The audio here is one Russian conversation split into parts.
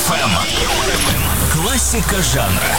ФМ. Классика жанра.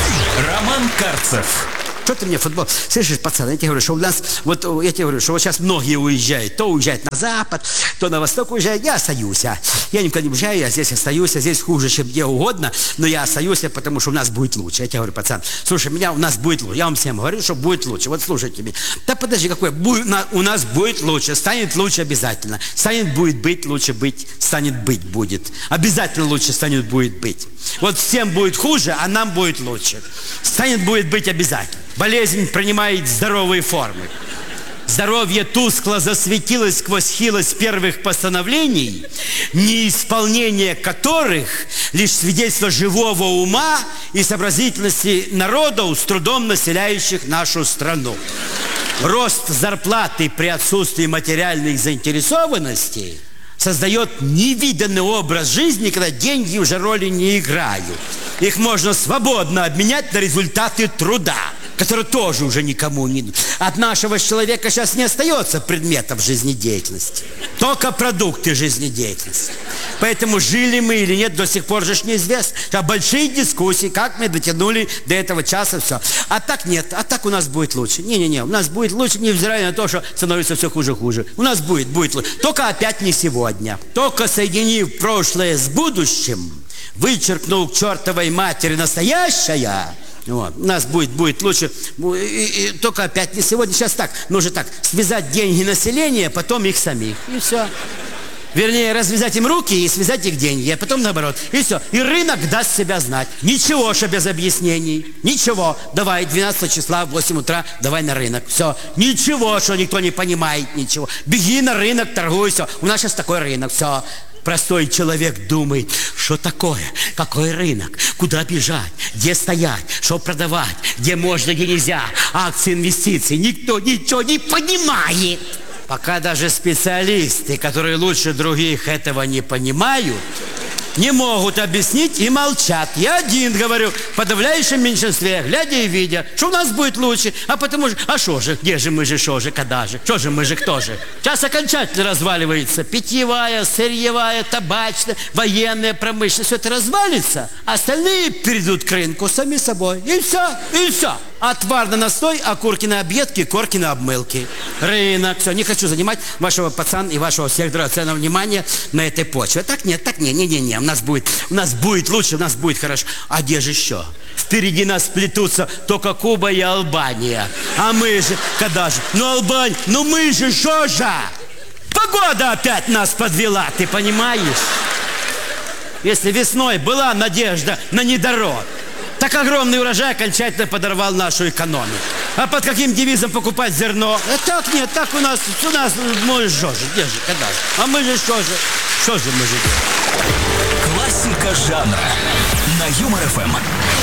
Роман Карцев. Что ты мне футбол? Слышишь, пацан, я тебе говорю, что у нас, вот я тебе говорю, что вот сейчас многие уезжают. То уезжают на запад, то на восток уезжают. Я остаюсь. Я никуда не уезжаю, я здесь остаюсь. Здесь хуже, чем где угодно, но я остаюсь, потому что у нас будет лучше. Я тебе говорю, пацан, слушай, у нас будет лучше. Я вам всем говорю, что будет лучше. Вот слушайте меня. Да подожди, какое? У нас будет лучше. Станет лучше обязательно. Станет будет быть, лучше быть. Станет быть будет. Обязательно лучше станет будет быть. Вот всем будет хуже, а нам будет лучше. Станет будет быть обязательно. Болезнь принимает здоровые формы. Здоровье тускло засветилось сквозь хилость первых постановлений, неисполнение которых лишь свидетельство живого ума и сообразительности народов, с трудом населяющих нашу страну. Рост зарплаты при отсутствии материальных заинтересованностей создает невиданный образ жизни, когда деньги уже роли не играют. Их можно свободно обменять на результаты труда, которые тоже уже никому не нужны. От нашего человека сейчас не остается предметов жизнедеятельности, только продукты жизнедеятельности. Поэтому жили мы или нет, до сих пор же неизвестно. Большие дискуссии, как мы дотянули до этого часа, все. А так нет, а так у нас будет лучше. Не-не-не, у нас будет лучше, невзирая на то, что становится все хуже-хуже. У нас будет лучше. Только опять не сегодня. Только соединив прошлое с будущим, вычеркнув к чертовой матери настоящее, вот, у нас будет лучше. Только опять не сегодня. Сейчас так, нужно так, связать деньги населения, потом их самих. И все. Вернее, развязать им руки и связать их деньги, а потом наоборот. И все. И рынок даст себя знать. Ничего, что без объяснений. Ничего. Давай, 12 числа в 8 утра, давай на рынок. Все. Ничего, что никто не понимает, ничего. Беги на рынок, торгуй, все. У нас сейчас такой рынок, все. Простой человек думает, что такое, какой рынок, куда бежать, где стоять, что продавать, где можно, где нельзя, акции, инвестиции. Никто ничего не понимает. Пока даже специалисты, которые лучше других этого не понимают, не могут объяснить и молчат. Я один говорю, в подавляющем меньшинстве, глядя и видя, что у нас будет лучше. А потому что, а что же, где же мы же, что же, когда же, что же мы же, кто же? Сейчас окончательно разваливается питьевая, сырьевая, табачная, военная промышленность. Все это развалится, а остальные перейдут к рынку сами собой. И все, и все. Отварный настой, окурки на объедки, корки на обмылки. Рынок, все. Не хочу занимать вашего пацана и вашего всех драгоценного внимания на этой почве. Так нет, так не. У нас будет лучше, у нас будет хорошо. А где же еще? Впереди нас плетутся только Куба и Албания. А мы же, когда же? Ну, Албания, ну мы же, что же? Погода опять нас подвела, ты понимаешь? Если весной была надежда на недород, так огромный урожай окончательно подорвал нашу экономику. А под каким девизом покупать зерно? Так нет, так у нас, мы что же, где же, когда же? А мы же что же мы же делаем? Классика жанра на Юмор ФМ.